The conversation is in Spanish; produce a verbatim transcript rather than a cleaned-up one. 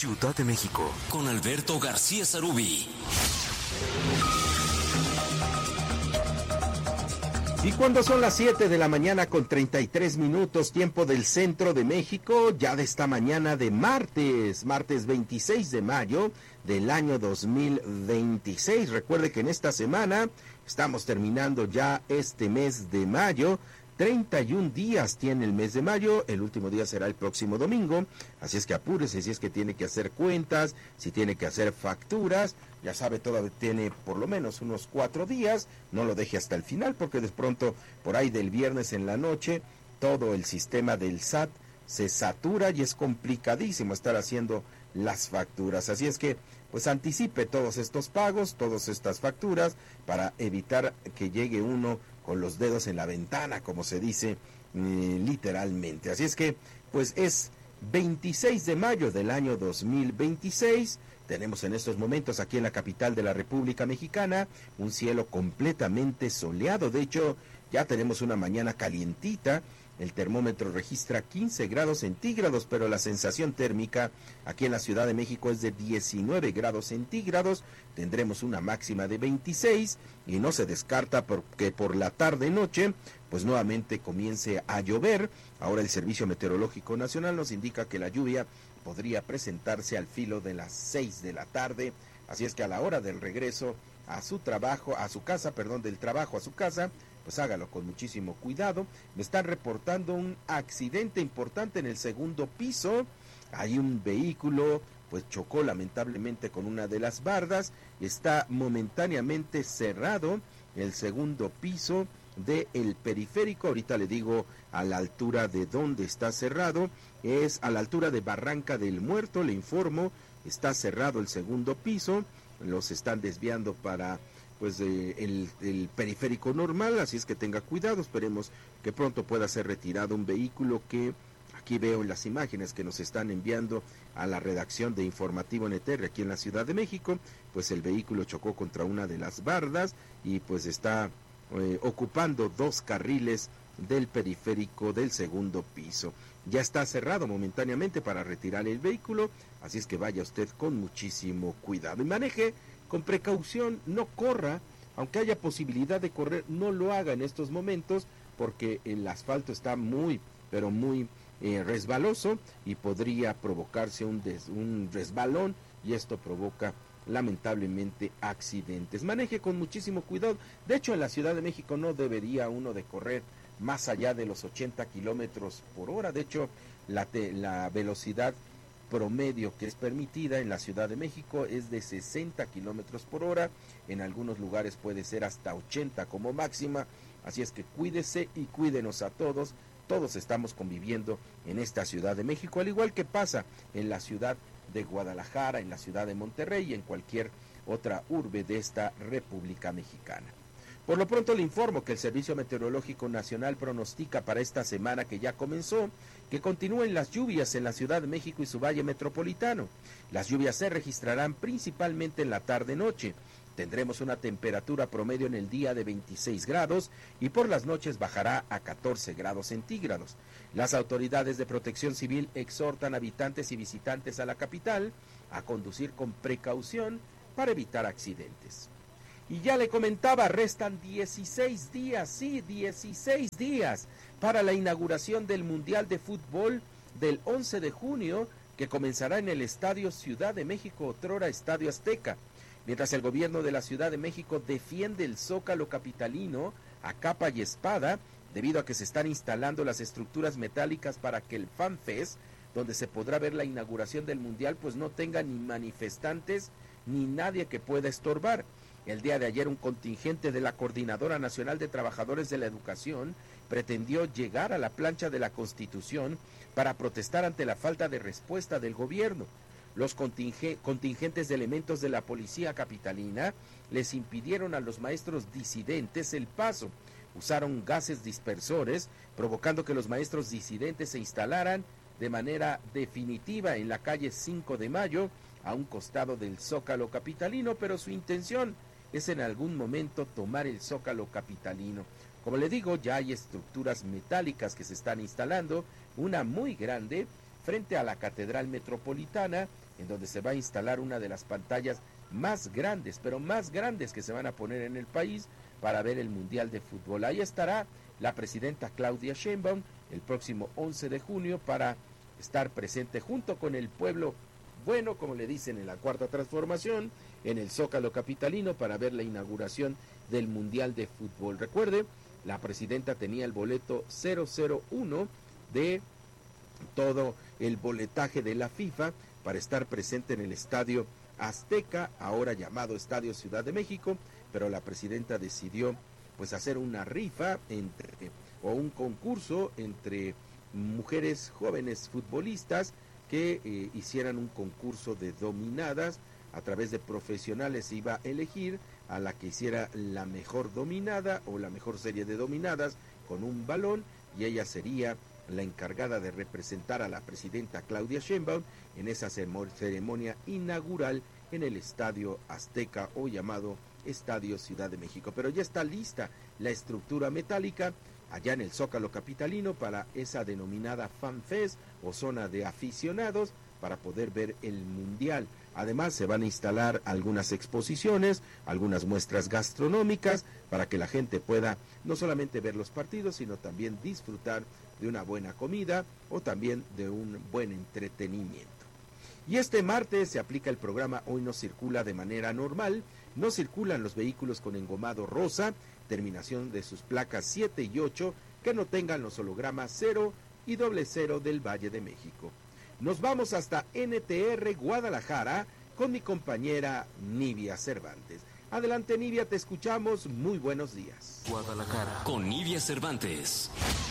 Ciudad de México, con Alberto García Sarubí. Y cuando son las siete de la mañana con treinta y tres minutos, tiempo del centro de México, ya de esta mañana de martes, martes veintiséis de mayo del año dos mil veintiséis. Recuerde que en esta semana estamos terminando ya este mes de mayo. treinta y un días tiene el mes de mayo, el último día será el próximo domingo, así es que apúrese si es que tiene que hacer cuentas, si tiene que hacer facturas, ya sabe, todavía tiene por lo menos unos cuatro días, no lo deje hasta el final porque de pronto por ahí del viernes en la noche todo el sistema del S A T se satura y es complicadísimo estar haciendo las facturas, así es que pues anticipe todos estos pagos, todas estas facturas para evitar que llegue uno con los dedos en la ventana, como se dice eh, literalmente. Así es que, pues es veintiséis de mayo del año dos mil veintiséis, tenemos en estos momentos aquí en la capital de la República Mexicana un cielo completamente soleado, de hecho ya tenemos una mañana calientita. El termómetro registra quince grados centígrados, pero la sensación térmica aquí en la Ciudad de México es de diecinueve grados centígrados. Tendremos una máxima de veintiséis y no se descarta porque por la tarde-noche pues nuevamente comience a llover. Ahora el Servicio Meteorológico Nacional nos indica que la lluvia podría presentarse al filo de las seis de la tarde. Así es que a la hora del regreso a su trabajo, a su casa, perdón, del trabajo a su casa, pues hágalo con muchísimo cuidado. Me están reportando un accidente importante en el segundo piso. Hay un vehículo, pues chocó lamentablemente con una de las bardas. Está momentáneamente cerrado el segundo piso del periférico. Ahorita le digo a la altura de dónde está cerrado. Es a la altura de Barranca del Muerto, le informo. Está cerrado el segundo piso. Los están desviando para pues eh, el, el periférico normal, así es que tenga cuidado. Esperemos que pronto pueda ser retirado un vehículo que aquí veo en las imágenes que nos están enviando a la redacción de Informativo N T R aquí en la Ciudad de México. Pues el vehículo chocó contra una de las bardas y pues está eh, ocupando dos carriles del periférico del segundo piso. Ya está cerrado momentáneamente para retirar el vehículo, así es que vaya usted con muchísimo cuidado y maneje con precaución, no corra, aunque haya posibilidad de correr, no lo haga en estos momentos porque el asfalto está muy, pero muy eh, resbaloso y podría provocarse un, des, un resbalón y esto provoca lamentablemente accidentes. Maneje con muchísimo cuidado. De hecho, en la Ciudad de México no debería uno de correr más allá de los ochenta kilómetros por hora. De hecho, la, te, la velocidad promedio que es permitida en la Ciudad de México es de sesenta kilómetros por hora, en algunos lugares puede ser hasta ochenta como máxima, así es que cuídese y cuídenos a todos, todos estamos conviviendo en esta Ciudad de México, al igual que pasa en la ciudad de Guadalajara, en la ciudad de Monterrey y en cualquier otra urbe de esta República Mexicana. Por lo pronto le informo que el Servicio Meteorológico Nacional pronostica para esta semana que ya comenzó que continúen las lluvias en la Ciudad de México y su valle metropolitano. Las lluvias se registrarán principalmente en la tarde-noche. Tendremos una temperatura promedio en el día de veintiséis grados y por las noches bajará a catorce grados centígrados. Las autoridades de protección civil exhortan a habitantes y visitantes a la capital a conducir con precaución para evitar accidentes. Y ya le comentaba, restan dieciséis días, sí, dieciséis días para la inauguración del Mundial de Fútbol del once de junio, que comenzará en el Estadio Ciudad de México, otrora Estadio Azteca. Mientras el gobierno de la Ciudad de México defiende el Zócalo capitalino a capa y espada, debido a que se están instalando las estructuras metálicas para que el Fan Fest, donde se podrá ver la inauguración del Mundial, pues no tenga ni manifestantes ni nadie que pueda estorbar. El día de ayer un contingente de la Coordinadora Nacional de Trabajadores de la Educación pretendió llegar a la plancha de la Constitución para protestar ante la falta de respuesta del gobierno. Los conting- contingentes de elementos de la policía capitalina les impidieron a los maestros disidentes el paso. Usaron gases dispersores, provocando que los maestros disidentes se instalaran de manera definitiva en la calle cinco de mayo, a un costado del Zócalo capitalino, pero su intención es en algún momento tomar el Zócalo capitalino. Como le digo, ya hay estructuras metálicas que se están instalando, una muy grande frente a la Catedral Metropolitana, en donde se va a instalar una de las pantallas más grandes, pero más grandes que se van a poner en el país para ver el Mundial de Fútbol. Ahí estará la presidenta Claudia Sheinbaum el próximo once de junio para estar presente junto con el pueblo bueno, como le dicen en la Cuarta Transformación, en el Zócalo capitalino para ver la inauguración del Mundial de Fútbol. Recuerde, la presidenta tenía el boleto cero cero uno de todo el boletaje de la FIFA para estar presente en el Estadio Azteca, ahora llamado Estadio Ciudad de México, pero la presidenta decidió pues hacer una rifa entre o un concurso entre mujeres jóvenes futbolistas que eh, hicieran un concurso de dominadas. A través de profesionales se iba a elegir a la que hiciera la mejor dominada o la mejor serie de dominadas con un balón, y ella sería la encargada de representar a la presidenta Claudia Sheinbaum en esa ceremonia inaugural en el Estadio Azteca, o llamado Estadio Ciudad de México. Pero ya está lista la estructura metálica allá en el Zócalo capitalino para esa denominada Fan Fest o zona de aficionados para poder ver el Mundial. Además se van a instalar algunas exposiciones, algunas muestras gastronómicas para que la gente pueda no solamente ver los partidos, sino también disfrutar de una buena comida o también de un buen entretenimiento. Y este martes se aplica el programa Hoy no circula de manera normal. No circulan los vehículos con engomado rosa, terminación de sus placas siete y ocho, que no tengan los hologramas cero y doble cero del Valle de México. Nos vamos hasta N T R Guadalajara con mi compañera Nivia Cervantes. Adelante, Nivia, te escuchamos. Muy buenos días. Guadalajara con Nivia Cervantes.